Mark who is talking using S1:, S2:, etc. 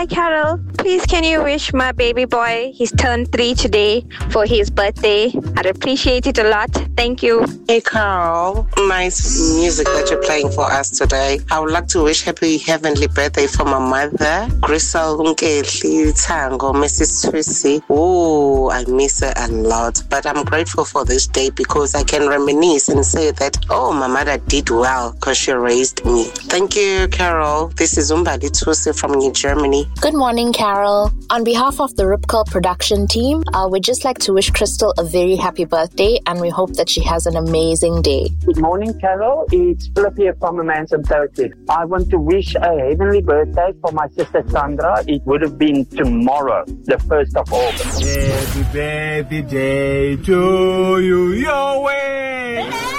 S1: Hi, Carol. Please, can you wish my baby boy, he's turned 3 today, for his birthday? I'd appreciate it a lot. Thank you.
S2: Hey, Carol. Nice music that you're playing for us today. I would like to wish happy heavenly birthday for my mother, Grisel Unkehli Tango, Mrs. Tracy. Oh, I miss her a lot. But I'm grateful for this day because I can reminisce and say that, oh, my mother did well because she raised me. Thank you, Carol. This is Umbali Tusi from New Germany.
S3: Good morning, Carol. On behalf of the Rip Curl production team, we'd just like to wish Crystal a very happy birthday, and we hope that she has an amazing day.
S4: Good morning, Carol. It's Philip here from Emancipation. I want to wish a heavenly birthday for my sister Sandra. It would have been tomorrow, the 1st of August.
S5: Happy birthday to you, your way.